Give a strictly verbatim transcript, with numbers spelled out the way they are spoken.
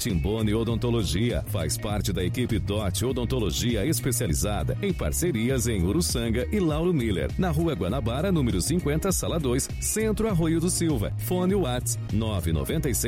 Timbone Odontologia faz parte da equipe Dot Odontologia especializada em parcerias em Uruçanga e Lauro Miller, na Rua Guanabara, número cinquenta, Sala dois, Centro Arroio do Silva. Fone Whats nove nove seis